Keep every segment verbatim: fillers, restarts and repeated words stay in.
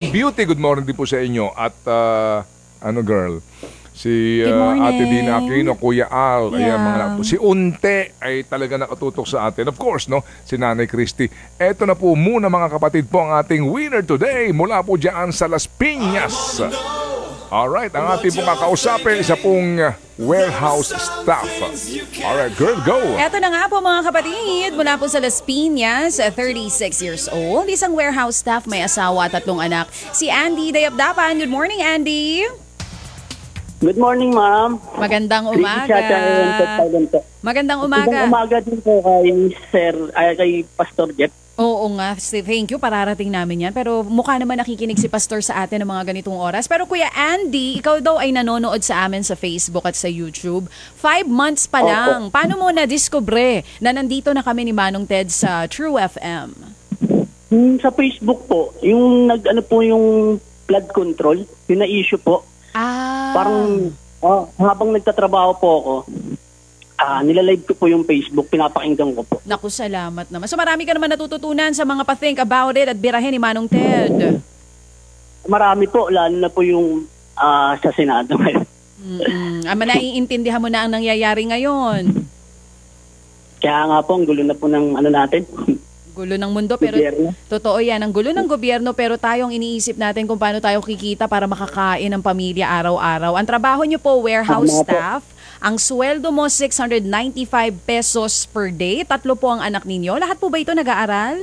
Beauty, good morning din po sa inyo. At uh, ano girl, si uh, Ate Dina Aquino, Kuya Al, Yeah. ayan, mga, si Unte ay talaga nakatutok sa atin. Of course, no, si Nanay Christy. Eto na po muna mga kapatid po ang ating winner today mula po dyan sa Las Piñas. Alright, ang ating pong kakausapin, isa pong uh, warehouse staff. Alright, girl, go! Eto na nga po mga kapatid, mula po sa Las Piñas, thirty-six years old, isang warehouse staff, may asawa at tatlong anak. Si Andy Dayapdapan. Good morning, Andy! Good morning, ma'am. Magandang umaga. Magandang umaga. Magandang umaga din po kay Sir, ay, kay Pastor Jeff. Oo nga, thank you, pararating namin yan. Pero mukha naman nakikinig si Pastor sa atin ng mga ganitong oras. Pero Kuya Andy, ikaw daw ay nanonood sa amin sa Facebook at sa YouTube. Five months pa lang. Paano mo na-discover na nandito na kami ni Manong Ted sa True F M? Hmm, sa Facebook po, yung nag-ano po yung flood control, yung na-issue po. Ah. Parang oh, habang nagtatrabaho po ako, ah, nilalive ko po yung Facebook, pinapakinggan ko po. Naku, salamat naman. So marami ka naman natututunan sa mga pa-think about it at birahin ni Manong Ted. Marami po, lalo na po yung ah, sa Senado ngayon. Mm-mm. Ama, naiintindihan mo na ang nangyayari ngayon. Kaya nga po, ang gulo na po ng ano natin. Gulo ng mundo, pero Gobyerno. totoo yan. Ang gulo ng gobyerno, pero tayong iniisip natin kung paano tayo kikita para makakain ng pamilya araw-araw. Ang trabaho nyo po, warehouse Tama po. staff. Ang sweldo mo, six hundred ninety-five pesos per day. Tatlo po ang anak ninyo. Lahat po ba ito nag-aaral?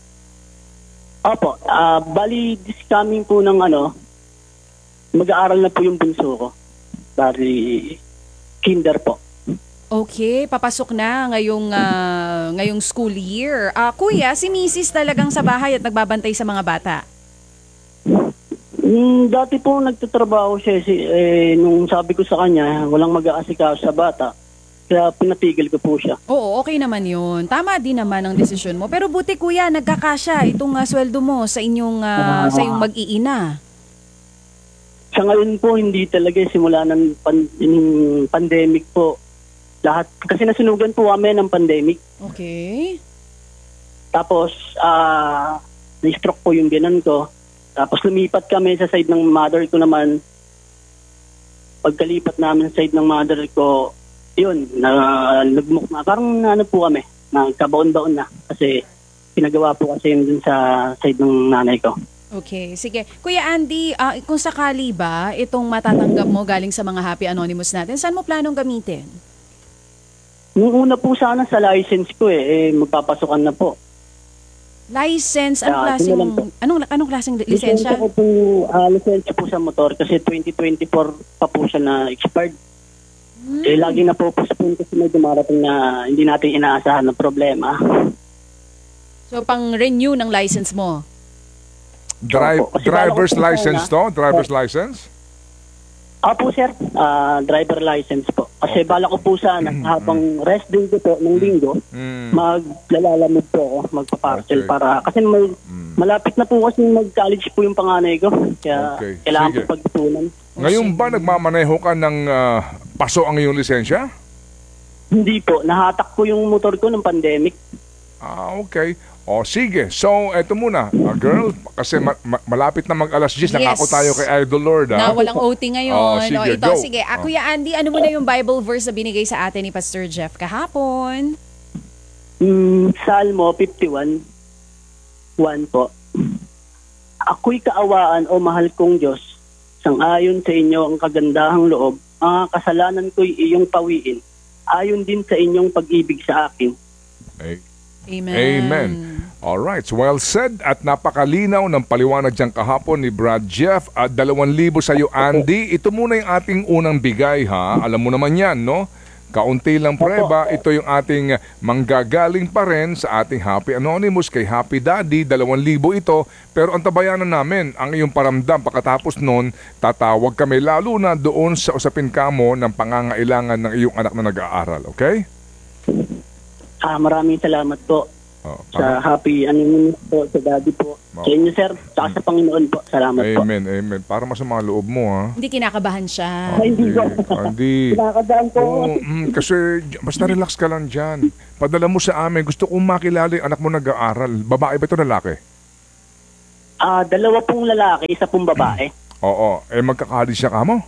Opo, ah, bali this coming po ng ano, mag-aaral na po yung bunso ko. Bali, kinder po. Okay, papasok na ngayong, ah, ngayong school year. Ah, kuya, si Missus talagang sa bahay at nagbabantay sa mga bata. Mm, dati po nagtatrabaho siya, si, eh, nung sabi ko sa kanya, walang mag-aasikaso sa bata. Kaya pinatigil ko po siya. Oo, okay naman yun. Tama din naman ang desisyon mo. Pero buti kuya, nagkakasya itong uh, sweldo mo sa inyong, uh, sa iyong mag-iina. Sa ngayon po, hindi talaga simula ng pan- yung pandemic po. Lahat, kasi nasunugan po kami ng pandemic. Okay. Tapos, ah, na-stroke po yung binan ko. Tapos lumipat kami sa side ng mother ko naman. Pagkalipat namin sa side ng mother ko, yun, na lugmok na. Parang ano po kami, nagkabaon-baon na. Kasi pinagawa po kasi yun dun sa side ng nanay ko. Okay, sige. Kuya Andy, ah, kung sakali ba itong matatanggap mo galing sa mga Happy Anonymous natin, saan mo planong gamitin? Nung una po sana sa license ko eh, eh magpapasokan na po. License, anong Ah, klaseng, simulan po. anong, anong klaseng lisensya? Lisensya ko po, ah, lisensya po sa motor kasi twenty twenty-four pa po siya na expired. Hmm. Eh, lagi na po po kasi may dumarating na hindi natin inaasahan na problema. So, pang-renew ng license mo? Drive, Opo, kasi driver's kala ko po license na- to? Driver's license? Apo sir, ah, driver license po. Kasi bala ko po sana habang rest day ko po ng linggo, Mm. maglalalamog po ako, magpa-parcel Okay. para kasi may, malapit na po kasi mag-college po yung panganay ko. Kaya Okay. kailangan Sige. po pagtutunan. Ngayon ba nagmamaneho ka ng ah, paso ang iyong lisensya? Hindi po, nahatak po yung motor ko ng pandemic. Ah, okay. O sige, so eto muna, ah, girl, kasi ma- ma- malapit na mag-alas diyes, Yes. nangako tayo kay Idol Lord. Na Ah. walang O T ngayon. Oh, sige, O, ito, go. sige. Ah, Oh. Kuya Andy, ano mo na yung Bible verse na binigay sa atin ni Pastor Jeff kahapon? Mm, Salmo fifty-one, one po. Ako'y kaawaan o mahal kong Diyos, sang-ayon sa inyo ang kagandahang loob, mga kasalanan ko'y iyong pawiin, ayon din sa inyong pag-ibig sa akin. Okay. Amen. Amen. Alright, so well said at napakalinaw ng paliwanag dyan kahapon ni Brad Jeff at dalawang libo sa iyo, Andy. Ito muna yung ating unang bigay ha. Alam mo naman yan, no? Kaunti lang preba, ito yung ating manggagaling pa rin sa ating Happy Anonymous kay Happy Daddy, dalawang libo ito. Pero ang tabayanan namin, ang iyong paramdam pagkatapos nun, tatawag kami lalo na doon sa usapin kamo ng pangangailangan ng iyong anak na nag-aaral, okay? Ah, maraming salamat po Oh, sa Happy Anonymous po, sa Daddy po, Oh. sa inyo sir, saka sa Panginoon po. Salamat po. amen, amen. Para masama loob mo ha. Hindi kinakabahan siya. Ay, hindi po. Hindi. Kinakadaan po. Oo, mm, kasi j- basta relax ka lang dyan. Padala mo sa amin. Gusto kong makilala yung anak mo nag-aaral. Babae ba ito lalaki? Ah, dalawa pong lalaki, isa pong babae. Oo. Eh, magkakali siya ka mo?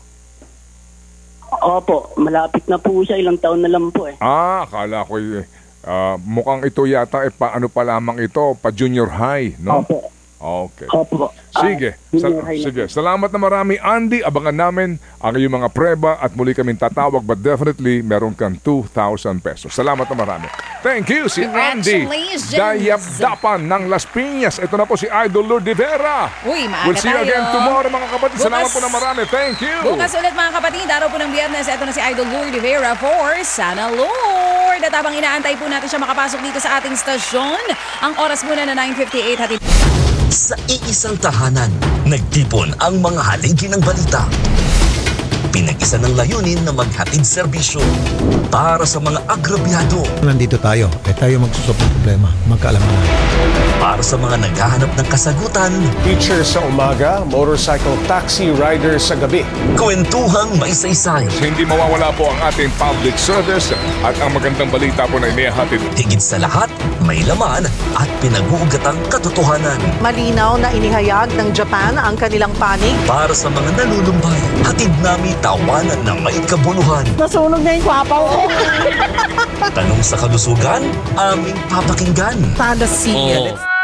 Opo, malapit na po siya, ilang taon na lang po eh. Ah, akala ko eh, ah, mukhang ito yata, eh, paano pa lamang ito? Pa junior high, no? Opo. Okay. Opo. Ah, Sige. junior Sal- high na sige. Salamat na marami, Andy. Abangan namin ang iyong mga preba at muli kaming tatawag, but definitely meron kang two thousand pesos. Salamat na marami. Thank you, si Andy Congratulations. Dayapdapan ng Las Piñas. Ito na po si Idol Lord Rivera. Uy, maaga We'll see you tayo. again tomorrow, mga kapatid. Salamat Bukas- po na marami. Thank you. Bukas ulit mga kapatid, araw po ng Biyernes. Ito na si Idol Lord Rivera for Sana Lord. At habang inaantay po natin siya makapasok dito sa ating stasyon, ang oras muna na nine fifty-eight. Hatid Sa iisang tahanan, nagtipon ang mga haligi ng balita. Pinag-isa ng layunin na maghatid serbisyo para sa mga agrabyado, Nandito tayo, eh tayo magsusop ng problema, magkaalaman. para sa mga naghahanap ng kasagutan, Teacher sa umaga, motorcycle taxi rider sa gabi. kwentuhang may saysay. Hindi mawawala po ang ating public service at ang magandang balita po na inihatid. Higit sa lahat, may laman at pinag-uugatang katotohanan. Malinaw na inihayag ng Japan ang kanilang panig. Para sa mga nalulumbay, hatid namin tawanan na may kabuluhan. Nasunog na yung kwapaw ko. Tanong sa kalusugan, aming papakinggan. Sana siya. Oh.